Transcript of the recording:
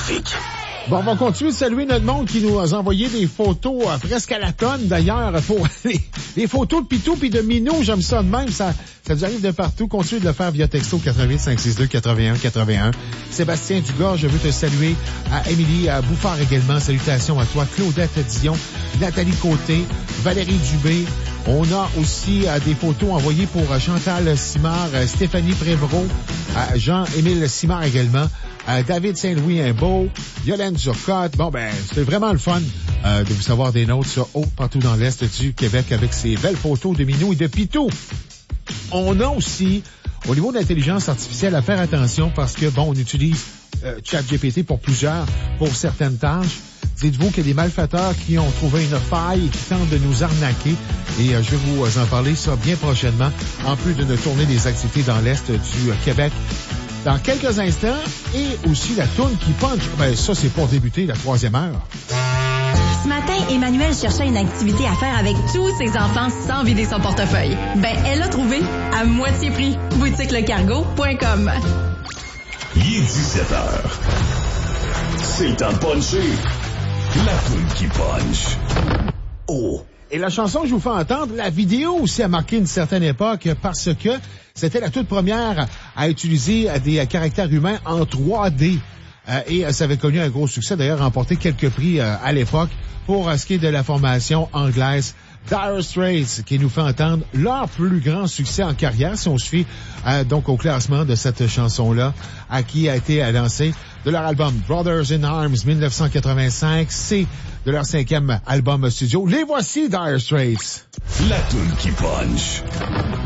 trafic. Bon, on va continuer de saluer notre monde qui nous a envoyé des photos presque à la tonne, d'ailleurs, pour les photos de Pitou puis de Minou. J'aime ça de même. Ça nous arrive de partout. Continuez de le faire via texto 88-562-81-81. Sébastien Dugard, je veux te saluer. À Émilie Bouffard également. Salutations à toi. Claudette Dion, Nathalie Côté, Valérie Dubé. On a aussi des photos envoyées pour Chantal Simard, Stéphanie Prévraud, Jean-Émile Simard également. David Saint-Louis-Imbeau, Yolande Turcotte. Bon, c'est vraiment le fun de vous savoir des nôtres sur partout dans l'Est du Québec avec ces belles photos de Minou et de Pitou. On a aussi, au niveau de l'intelligence artificielle, à faire attention parce que, on utilise ChatGPT pour certaines tâches. Dites-vous qu'il y a des malfaiteurs qui ont trouvé une faille et qui tentent de nous arnaquer. Et je vais vous en parler ça bien prochainement, en plus d'une tournée des activités dans l'Est du Québec. Dans quelques instants, et aussi la toune qui punch. Ça, c'est pour débuter la 3e heure. Ce matin, Emmanuel cherchait une activité à faire avec tous ses enfants sans vider son portefeuille. Elle l'a trouvé à moitié prix. boutiquelecargo.com. Il est 17h. C'est le temps de puncher. La toune qui punch. Oh! Et la chanson que je vous fais entendre, la vidéo aussi a marqué une certaine époque parce que c'était la toute première à utiliser des caractères humains en 3D. Et ça avait connu un gros succès, d'ailleurs remporté quelques prix à l'époque pour ce qui est de la formation anglaise. Dire Straits qui nous fait entendre leur plus grand succès en carrière, si on se fie donc au classement de cette chanson-là, qui a été lancée de leur album Brothers in Arms 1985. C'est de leur 5e album studio. Les voici, Dire Straits. La toune qui punch.